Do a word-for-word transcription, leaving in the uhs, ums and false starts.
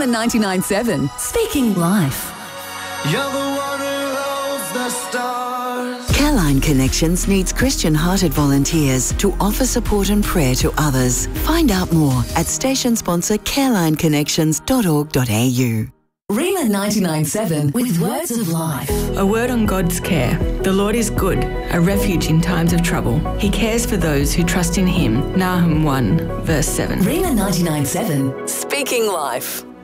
Rima ninety-nine point seven, speaking life. You're the one who holds the stars. Careline Connections needs Christian-hearted volunteers to offer support and prayer to others. Find out more at station sponsor careline connections dot org dot a u. Rima ninety-nine point seven with words of life. A word on God's care. The Lord is good, a refuge in times of trouble. He cares for those who trust in him. Nahum one, verse seven. Rima ninety-nine point seven, speaking life.